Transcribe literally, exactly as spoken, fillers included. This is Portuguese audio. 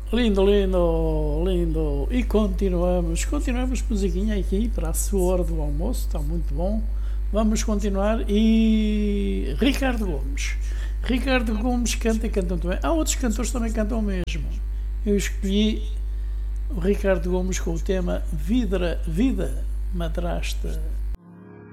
Lindo, lindo, lindo. E continuamos, continuamos musiquinha aqui para a sua hora do almoço, está muito bom. Vamos continuar e Ricardo Gomes. Ricardo Gomes canta e canta muito bem. Há outros cantores que também cantam o mesmo. Eu escolhi o Ricardo Gomes com o tema Vida, Vida Madrasta.